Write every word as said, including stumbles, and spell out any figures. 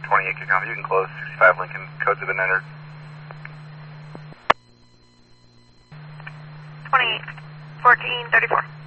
twenty-eight, can copy. You can close. sixty-five Lincoln, codes have been entered. twenty-eight, fourteen, thirty-four.